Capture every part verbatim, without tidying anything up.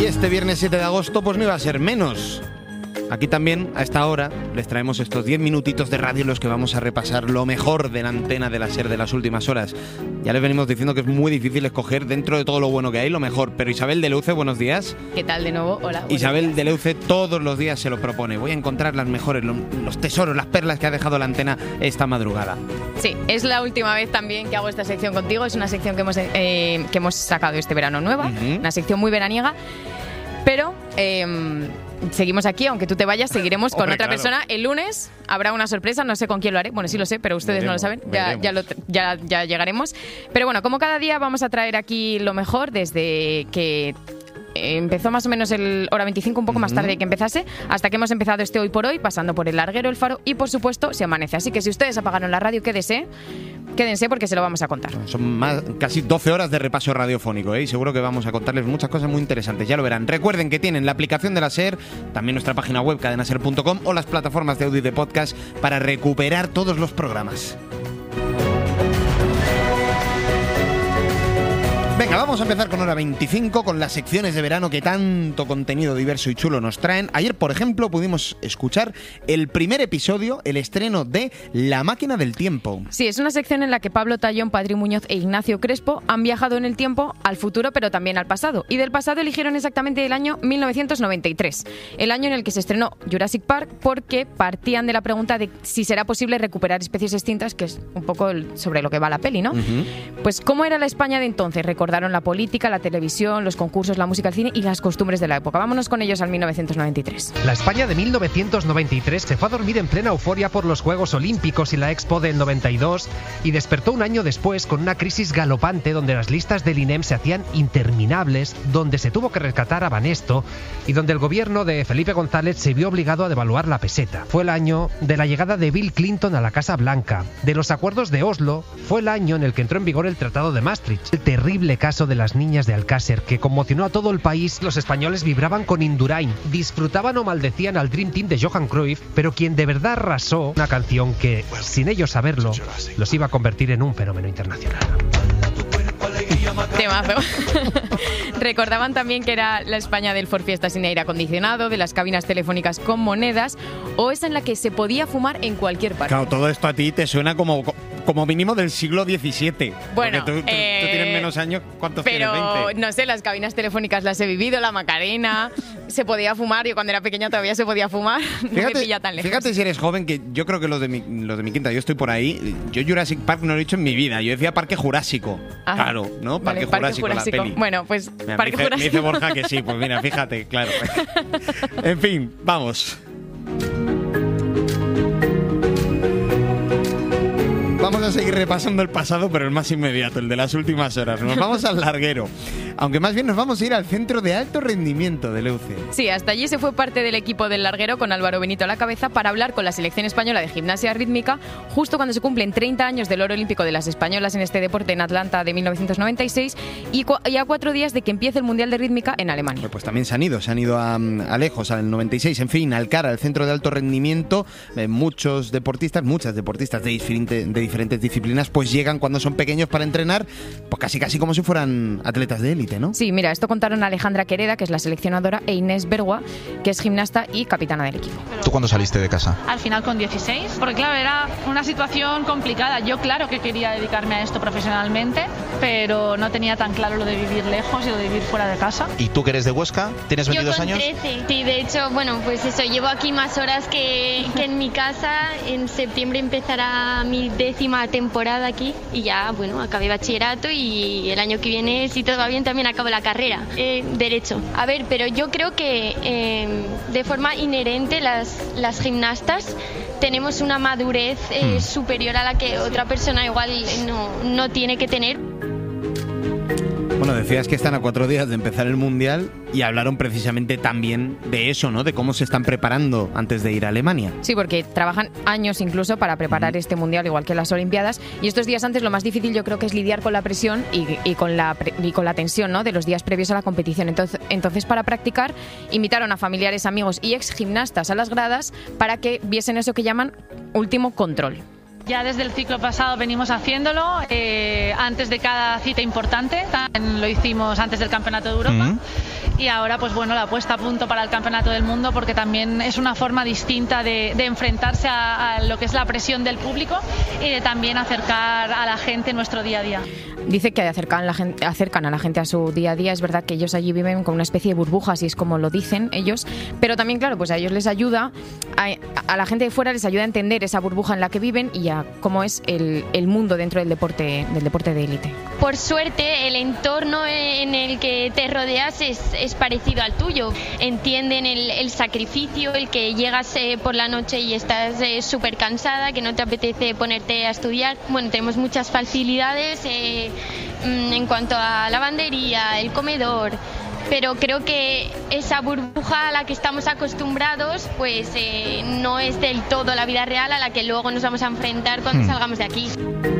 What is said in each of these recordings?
Y este viernes siete de agosto pues no iba a ser menos. Aquí también, a esta hora, les traemos estos diez minutitos de radio en los que vamos a repasar lo mejor de la antena de la SER de las últimas horas. Ya les venimos diciendo que es muy difícil escoger dentro de todo lo bueno que hay, lo mejor. Pero Isabel de Leuce, buenos días. ¿Qué tal de nuevo? Hola. Isabel días. de Leuce todos los días se lo propone. Voy a encontrar las mejores, los, los tesoros, las perlas que ha dejado la antena esta madrugada. Sí, es la última vez también que hago esta sección contigo. Es una sección que hemos, eh, que hemos sacado este verano nueva, uh-huh. Una sección muy veraniega. Pero eh, seguimos aquí, aunque tú te vayas, seguiremos con Hombre, otra claro. persona. El lunes habrá una sorpresa, no sé con quién lo haré. Bueno, sí lo sé, pero ustedes veremos, no lo saben. Ya, ya, lo, ya, ya llegaremos. Pero bueno, como cada día vamos a traer aquí lo mejor desde que empezó más o menos el hora veinticinco, un poco uh-huh. más tarde que empezase, hasta que hemos empezado este Hoy por Hoy, pasando por el Larguero, el Faro y por supuesto Se Amanece. Así que si ustedes apagaron la radio, quédese. Quédense porque se lo vamos a contar. Son más, casi doce horas de repaso radiofónico, ¿eh? Y seguro que vamos a contarles muchas cosas muy interesantes, ya lo verán. Recuerden que tienen la aplicación de la SER, también nuestra página web cadena ser punto com o las plataformas de audio y de podcast para recuperar todos los programas. Venga, vamos a empezar con hora veinticinco, con las secciones de verano que tanto contenido diverso y chulo nos traen. Ayer, por ejemplo, pudimos escuchar el primer episodio, el estreno de La Máquina del Tiempo. Sí, es una sección en la que Pablo Tallón, Patri Muñoz e Ignacio Crespo han viajado en el tiempo al futuro, pero también al pasado. Y del pasado eligieron exactamente el año mil novecientos noventa y tres, el año en el que se estrenó Jurassic Park, porque partían de la pregunta de si será posible recuperar especies extintas, que es un poco el, sobre lo que va la peli, ¿no? Uh-huh. Pues, ¿cómo era la España de entonces? Recordaron la política, la televisión, los concursos, la música, el cine y las costumbres de la época. Vámonos con ellos al mil novecientos noventa y tres. La España de mil novecientos noventa y tres se fue a dormir en plena euforia por los Juegos Olímpicos y la Expo del noventa y dos y despertó un año después con una crisis galopante donde las listas del INEM se hacían interminables, donde se tuvo que rescatar a Banesto y donde el gobierno de Felipe González se vio obligado a devaluar la peseta. Fue el año de la llegada de Bill Clinton a la Casa Blanca, de los acuerdos de Oslo, fue el año en el que entró en vigor el Tratado de Maastricht, el terrible caso de las niñas de Alcácer que conmocionó a todo el país. Los españoles vibraban con Indurain, disfrutaban o maldecían al Dream Team de Johan Cruyff, pero quien de verdad arrasó, una canción que, sin ellos saberlo, los iba a convertir en un fenómeno internacional. Temazo. Recordaban también que era la España del Ford Fiesta sin aire acondicionado, de las cabinas telefónicas con monedas, o esa en la que se podía fumar en cualquier parte. Claro, todo esto a ti te suena como, como mínimo del siglo diecisiete. Bueno, porque tú, tú, eh, tú tienes menos años. ¿Cuántos pero, tienes? veinte. No sé, las cabinas telefónicas las he vivido, la Macarena, se podía fumar. Yo cuando era pequeña todavía se podía fumar. No fíjate, me pilla tan lejos. Fíjate si eres joven, que yo creo que los de mi, los de mi quinta, yo estoy por ahí. Yo Jurassic Park no lo he dicho en mi vida. Yo decía Parque Jurásico. Ajá. Claro, ¿no? Vale, Parque, Parque Jurásico, Jurásico. la peli. Bueno, pues Mira, Parque me dice, Jurásico. me dice Borja que sí. Pues mira, fíjate, claro. En fin, vamos. Vamos a seguir repasando el pasado, pero el más inmediato, el de las últimas horas. Nos vamos al larguero. Aunque más bien nos vamos a ir al centro de alto rendimiento de Leuce. Sí, hasta allí se fue parte del equipo del larguero con Álvaro Benito a la cabeza para hablar con la selección española de gimnasia rítmica justo cuando se cumplen treinta años del oro olímpico de las españolas en este deporte en Atlanta de mil novecientos noventa y seis y, cu- y a cuatro días de que empiece el Mundial de Rítmica en Alemania. Pues también se han ido, se han ido a, a lejos, al noventa y seis, en fin, al CAR, al centro de alto rendimiento. Eh, muchos deportistas, muchas deportistas de, diferente, de diferentes disciplinas, pues llegan cuando son pequeños para entrenar, pues casi casi como si fueran atletas de élite, ¿no? Sí, mira, esto contaron Alejandra Quereda, que es la seleccionadora, e Inés Bergua, que es gimnasta y capitana del equipo. ¿Tú cuándo saliste de casa? Al final con dieciséis, porque claro, era una situación complicada. Yo claro que quería dedicarme a esto profesionalmente, pero no tenía tan claro lo de vivir lejos y lo de vivir fuera de casa. ¿Y tú que eres de Huesca? ¿Tienes veintidós años? años? Yo con trece. Sí, de hecho, bueno, pues eso, llevo aquí más horas que, que en mi casa. En septiembre empezará mi décima temporada aquí y ya, bueno, acabé bachillerato y el año que viene, si todo va bien, también acabo la carrera. Eh, derecho. A ver, pero yo creo que eh, de forma inherente las, las gimnastas tenemos una madurez eh, hmm. superior a la que otra persona igual no, no tiene que tener. Bueno, decías que están a cuatro días de empezar el Mundial y hablaron precisamente también de eso, ¿no? De cómo se están preparando antes de ir a Alemania. Sí, porque trabajan años incluso para preparar uh-huh. este Mundial, igual que las Olimpiadas. Y estos días antes lo más difícil yo creo que es lidiar con la presión y, y, con, la, y con la tensión, ¿no? De los días previos a la competición. Entonces, entonces, para practicar, invitaron a familiares, amigos y ex gimnastas a las gradas para que viesen eso que llaman último control. Ya desde el ciclo pasado venimos haciéndolo, eh, antes de cada cita importante, también lo hicimos antes del Campeonato de Europa. Uh-huh. Y ahora, pues bueno, la puesta a punto para el Campeonato del Mundo, porque también es una forma distinta de, de enfrentarse a, a lo que es la presión del público y de también acercar a la gente nuestro día a día. Dice que acercan, la gente, acercan a la gente a su día a día. Es verdad que ellos allí viven con una especie de burbuja, así es como lo dicen ellos, pero también, claro, pues a ellos les ayuda, a, a la gente de fuera les ayuda a entender esa burbuja en la que viven y a cómo es el, el mundo dentro del deporte, del deporte de élite. Por suerte, el entorno en el que te rodeas es, es parecido al tuyo. Entienden el, el sacrificio, el que llegas eh, por la noche y estás eh, súper cansada, que no te apetece ponerte a estudiar. Bueno, tenemos muchas facilidades eh, en cuanto a lavandería, el comedor, pero creo que esa burbuja a la que estamos acostumbrados pues eh, no es del todo la vida real a la que luego nos vamos a enfrentar cuando hmm. salgamos de aquí.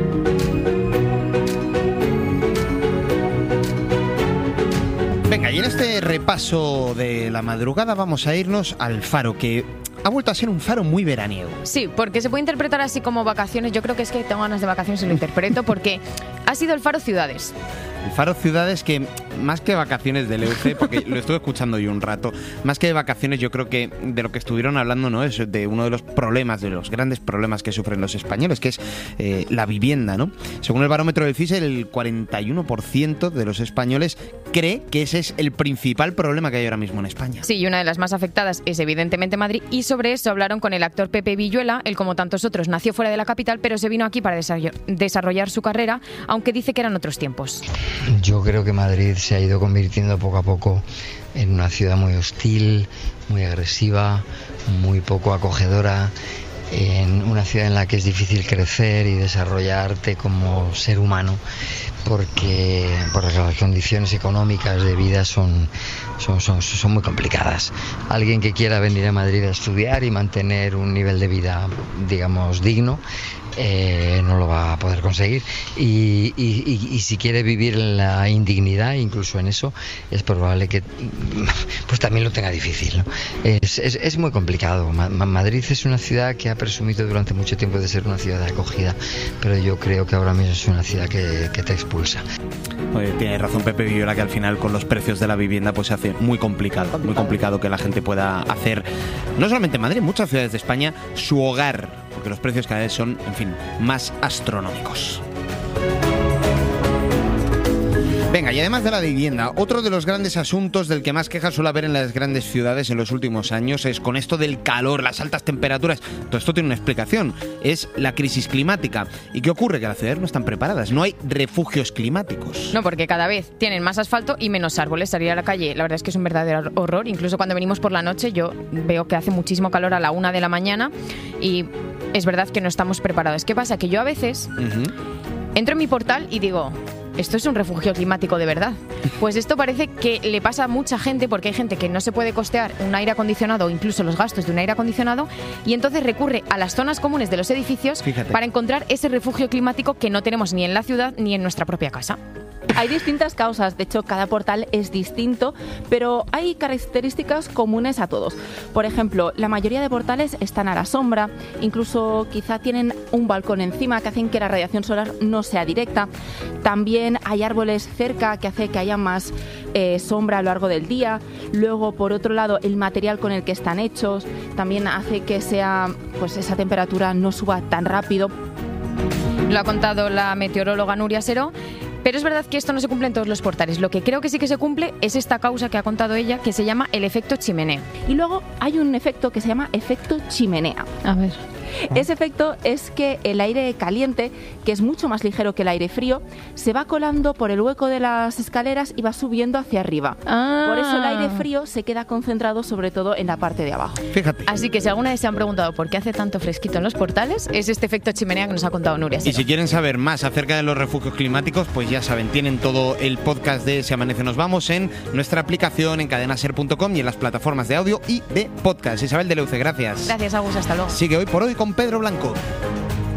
Venga, y en este repaso de la madrugada vamos a irnos al Faro, que ha vuelto a ser un faro muy veraniego. Sí, porque se puede interpretar así como vacaciones. Yo creo que es que tengo ganas de vacaciones y lo interpreto porque ha sido el Faro Ciudades. El Faro Ciudades, que más que vacaciones del E U C, porque lo estuve escuchando yo un rato, más que de vacaciones yo creo que de lo que estuvieron hablando no es de uno de los problemas, de los grandes problemas que sufren los españoles, que es eh, la vivienda, ¿no? Según el barómetro del CISE, el cuarenta y uno por ciento de los españoles cree que ese es el principal problema que hay ahora mismo en España. Sí, y una de las más afectadas es evidentemente Madrid, y sobre eso hablaron con el actor Pepe Villuela. Él, como tantos otros, nació fuera de la capital, pero se vino aquí para desarrollar su carrera, aunque dice que eran otros tiempos. Yo creo que Madrid se ha ido convirtiendo poco a poco en una ciudad muy hostil, muy agresiva, muy poco acogedora, en una ciudad en la que es difícil crecer y desarrollarte como ser humano, porque, porque las condiciones económicas de vida son, son, son, son muy complicadas. Alguien que quiera venir a Madrid a estudiar y mantener un nivel de vida, digamos, digno, Eh, no lo va a poder conseguir y, y, y, y si quiere vivir en la indignidad, incluso en eso, es probable que pues también lo tenga difícil, ¿no? Es, es, es muy complicado. Ma- Madrid es una ciudad que ha presumido durante mucho tiempo de ser una ciudad de acogida, pero yo creo que ahora mismo es una ciudad que, que te expulsa. Oye, tiene razón Pepe Villuela, que al final con los precios de la vivienda pues se hace muy complicado, muy complicado que la gente pueda hacer, no solamente en Madrid, en muchas ciudades de España, su hogar, porque los precios cada vez son, en fin, más astronómicos. Venga, y además de la vivienda, otro de los grandes asuntos del que más quejas suele haber en las grandes ciudades en los últimos años es con esto del calor, las altas temperaturas. Todo esto tiene una explicación, es la crisis climática. ¿Y qué ocurre? Que las ciudades no están preparadas, no hay refugios climáticos. No, porque cada vez tienen más asfalto y menos árboles. Salir a la calle, la verdad es que es un verdadero horror. Incluso cuando venimos por la noche, yo veo que hace muchísimo calor a la una de la mañana y es verdad que no estamos preparados. ¿Qué pasa? Que yo a veces uh-huh. entro en mi portal y digo, ¿esto es un refugio climático de verdad? Pues esto parece que le pasa a mucha gente, porque hay gente que no se puede costear un aire acondicionado o incluso los gastos de un aire acondicionado, y entonces recurre a las zonas comunes de los edificios Fíjate. para encontrar ese refugio climático que no tenemos ni en la ciudad ni en nuestra propia casa. Hay distintas causas, de hecho cada portal es distinto, pero hay características comunes a todos. Por ejemplo, la mayoría de portales están a la sombra, incluso quizá tienen un balcón encima que hacen que la radiación solar no sea directa. También hay árboles cerca que hace que haya más eh, sombra a lo largo del día. Luego, por otro lado, el material con el que están hechos también hace que sea, pues esa temperatura no suba tan rápido. Lo ha contado la meteoróloga Nuria Seró. Pero es verdad que esto no se cumple en todos los portales. Lo que creo que sí que se cumple es esta causa que ha contado ella, que se llama el efecto chimenea. Y luego hay un efecto que se llama efecto chimenea. A ver. Ese efecto es que el aire caliente, que es mucho más ligero que el aire frío, se va colando por el hueco de las escaleras y va subiendo hacia arriba. Ah. Por eso el aire frío se queda concentrado sobre todo en la parte de abajo. Fíjate. Así que si alguna vez se han preguntado por qué hace tanto fresquito en los portales, es este efecto chimenea que nos ha contado Nuria. Y si quieren saber más acerca de los refugios climáticos, pues ya saben, tienen todo el podcast de Si Amanece Nos Vamos en nuestra aplicación, en cadena ser punto com y en las plataformas de audio y de podcast. Isabel de Leuce, gracias. Gracias, Agus, hasta luego. Sigue Hoy por Hoy con Pedro Blanco.